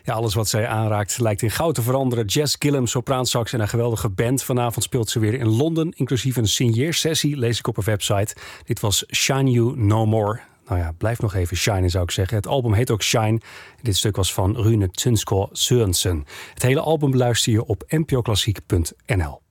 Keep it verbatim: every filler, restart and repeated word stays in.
Ja, alles wat zij aanraakt lijkt in goud te veranderen. Jess Gillum, sopraansax en een geweldige band. Vanavond speelt ze weer in Londen, inclusief een signeersessie, lees ik op haar website. Dit was Shine You No More. Nou ja, blijf nog even shinen, zou ik zeggen. Het album heet ook Shine. Dit stuk was van Rune Tønsgaard Sørensen. Het hele album beluister je op n p o klassiek punt n l.